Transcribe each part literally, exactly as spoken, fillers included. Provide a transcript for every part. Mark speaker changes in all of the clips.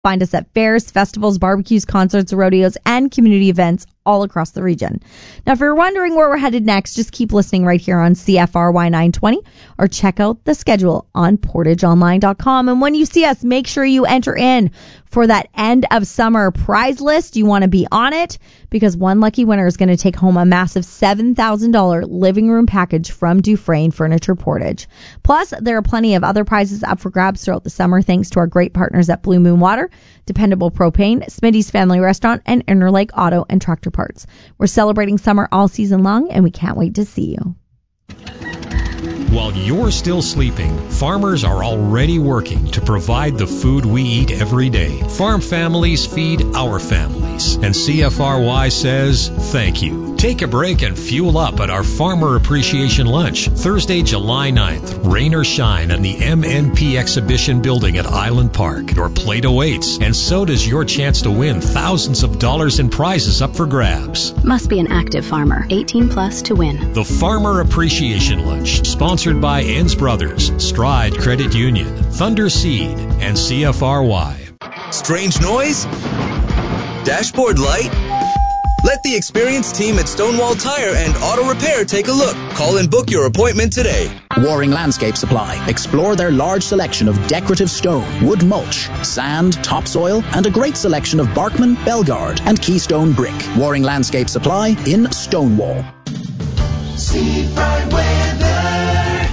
Speaker 1: Find us at fairs, festivals, barbecues, concerts, rodeos, and community events all across the region. Now, if you're wondering where we're headed next, just keep listening right here on C F R Y nine twenty or check out the schedule on portage online dot com. And when you see us, make sure you enter in for that end of summer prize list. You want to be on it because one lucky winner is going to take home a massive seven thousand dollars living room package from Dufresne Furniture Portage. Plus, there are plenty of other prizes up for grabs throughout the summer thanks to our great partners at Blue Moon Water, Dependable Propane, Smitty's Family Restaurant, and Interlake Auto and Tractor Parts. We're celebrating summer all season long, and we can't wait to see you.
Speaker 2: While you're still sleeping, farmers are already working to provide the food we eat every day. Farm families feed our families, and C F R Y says thank you. Take a break and fuel up at our Farmer Appreciation Lunch, Thursday, July ninth, rain or shine, in the M N P Exhibition Building at Island Park. Your plate awaits, and so does your chance to win thousands of dollars in prizes up for grabs.
Speaker 3: Must be an active farmer, eighteen plus to win.
Speaker 2: The Farmer Appreciation Lunch, sponsored by Enns Brothers, Stride Credit Union, Thunder Seed, and C F R Y.
Speaker 4: Strange noise? Dashboard light? Let the experienced team at Stonewall Tire and Auto Repair take a look. Call and book your appointment today.
Speaker 5: Waring Landscape Supply. Explore their large selection of decorative stone, wood mulch, sand, topsoil, and a great selection of Barkman, Belgard, and Keystone brick. Waring Landscape Supply in Stonewall.
Speaker 6: Seafront weather.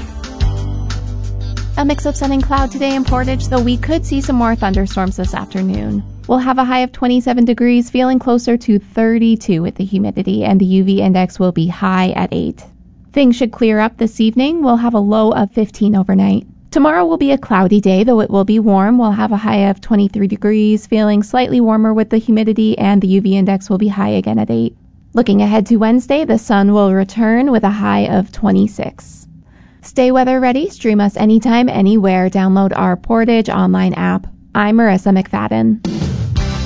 Speaker 7: A mix of sun and cloud today in Portage, though we could see some more thunderstorms this afternoon. We'll have a high of twenty-seven degrees, feeling closer to thirty-two with the humidity, and the U V index will be high at eight. Things should clear up this evening. We'll have a low of fifteen overnight. Tomorrow will be a cloudy day, though it will be warm. We'll have a high of twenty-three degrees, feeling slightly warmer with the humidity, and the U V index will be high again at eight. Looking ahead to Wednesday, the sun will return with a high of twenty-six. Stay weather ready. Stream us anytime, anywhere. Download our Portage online app. I'm Marissa McFadden.